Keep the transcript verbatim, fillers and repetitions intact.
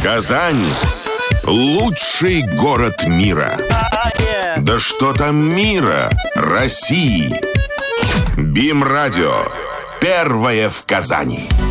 Казань – лучший город мира. Да что там мира, России. БИМ-радио. Первое в Казани.